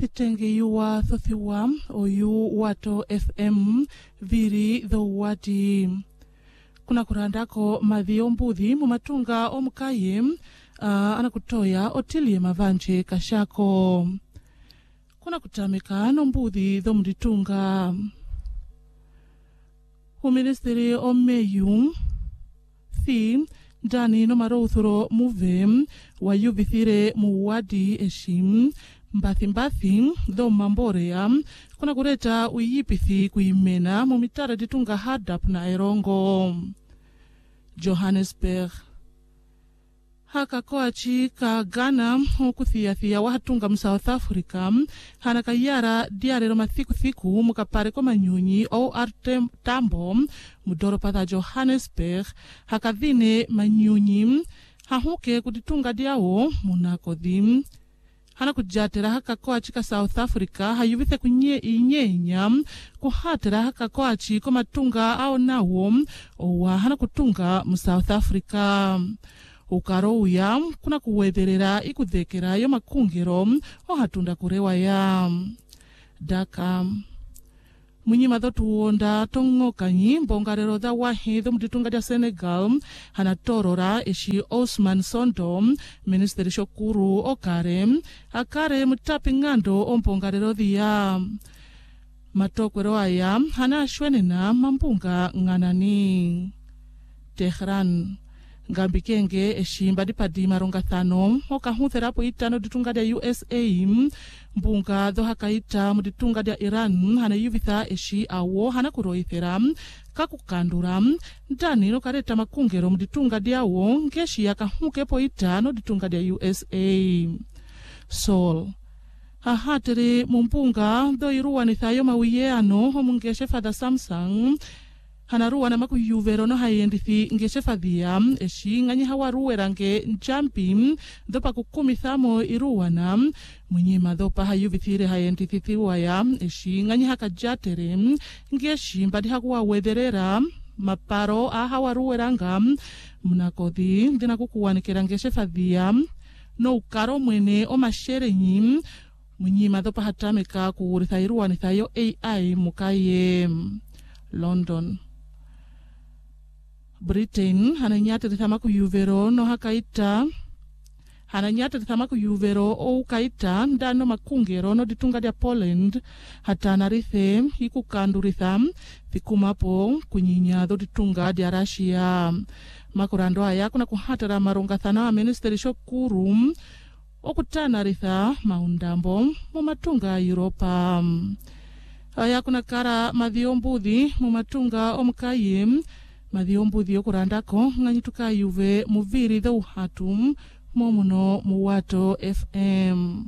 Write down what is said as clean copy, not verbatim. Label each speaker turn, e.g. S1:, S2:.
S1: thitenge yuwa thothiwa oyu wato FM viri dho wati. Kuna kurandako madhio mbuthi mumatunga omukaye anakutoya otilie mavanje kashako. Kuna kutamika no mbuthi dho mditunga. Ministeri omeyu fi ndani no marouthuro muve wa yuvithire muwadi eshim mbathi dho mamborea kuna kureta uyipithi kuimena mumitara ditunga hadap na erongo. Johannesburg haka koachi ka Ghana ukuthiathia wahatunga mu South Africa hana kayara diarero mathiku mukapare kwa manyunyi au tambo mudoro patha Johannesburg haka dhine manyunyi hahuke kuditunga diawo munakodhi hana kujatera haka koachi ka South Africa hayuvithe kunye inyenya kuhatera haka koachi kwa matunga au nawo owa hana kutunga mu South Africa. Ukarouya kuna kuwetherera ikuthekera yo makungiro ohatunda kurewa ya Daka munyima dho tuonda tongokanyi mbongarero dha wahidho mutitunga dia Senegal hana torora eshi Osman Sondo ministeri shokuru okare akare mutapi ngando ombongarero dhia matokwero aya hana shwenena mambunga nganani. Tehran ngambikenge eshimba dipadi maronga 5 okahutherapo itano ditunga dia USA mbunga dho hakaita muditunga dia Iran hana yuvitha eshi awo hana kuroithera kakukandura ndani no kareta makungero muditunga diawo ngeshi yakahukepo itano ditunga dia USA. Seoul hahatere mumpunga dho iruwanithayo mawiyeano homungeshe Father Samsung hanaruwa na makuyuvero no hayendithi ngeshefadhia eshi nganyi hawaruwerange njampi dhopa kukumithamo iruwana munyima dhopa hayuvithire hayendithi thiwaya eshi nganyi hakajatere ngeshi mbadi hakuwa wetherera maparo hawaruweranga munakodhi ndina kukuwanikera ngeshefadhia no ukaro mwene omasherenyi munyima dhopa hatameka kuuritha iruwanithayo AI mukaye. London Britain hananyatiritha makuyuvero no hakaita hananyatiritha makuyuvero o ukaita ndano makungero no ditunga dia Poland hatana rithe hikukanduritha thikumapo kunyinya dho ditunga dia Russia. Makurando aya kuna kuhatara maronga thana ministeri shokuru okutana ritha maundambo mumatunga Europa. Aya kuna kara madhio mbuthi mumatunga omukaye madhio mbuthi okurandako nganyituka yuve muviri dho uhatu momuno muwato FM.